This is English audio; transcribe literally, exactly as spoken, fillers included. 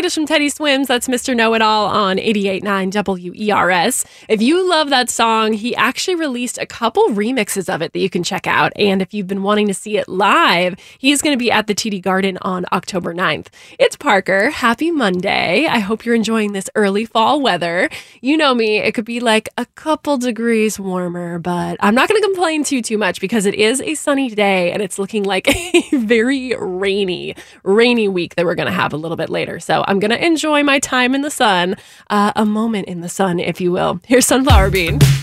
latest from Teddy Swims. That's Mister Know-It-All on eighty-eight point nine W E R S. If you love that song, he actually released a couple remixes of it that you can check out. And if you've been wanting to see it live, he's going to be at the T D Garden on October ninth. It's Parker. Happy Monday. I hope you're enjoying this early fall weather. You know me, it could be like a couple degrees warmer, but I'm not going to complain too, too much because it is a sunny day and it's looking like a very rainy, rainy week that we're going to have a little bit later. So I'm going to enjoy my time in the sun, uh, a moment in the sun, if you will. Here's Sunflower Bean.